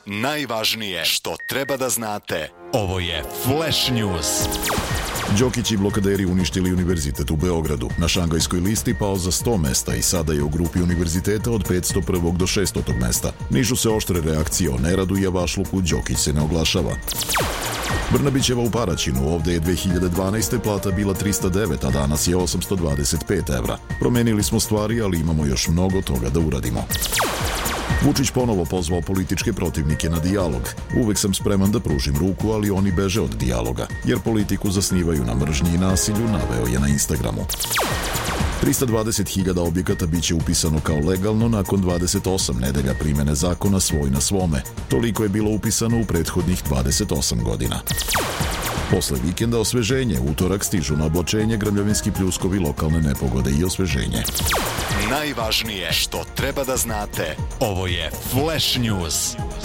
Najvažnije što treba da znate. Ovo je Flash News. Đokić i blokaderi uništili univerzitet u Beogradu. Na Šangajskoj listi pao za 100 mesta i sada je u grupi univerziteta od 501. do 600. mesta. Nižu se oštre reakcije o neradu i javašluku, Đokić se ne oglašava. Brnabićeva u Paraćinu, ovde je 2012. plata bila 309, a danas je 825 evra. Promenili smo stvari, ali imamo još mnogo toga da uradimo. Vučić ponovo pozvao političke protivnike na dijalog. Uvek sam spreman da pružim ruku, ali oni beže od dijaloga, jer politiku zasnivaju na mržnji i nasilju, naveo je na Instagramu. 320.000 objekata biće upisano kao legalno nakon 28 nedelja primene zakona svoj na svome. Toliko je bilo upisano u prethodnih 28 godina. Posle vikenda osveženje, utorak stižu na oblačenje, grmljavinski pljuskovi, lokalne nepogode i osveženje. Najvažnije što treba da znate. Ovo je Flash News.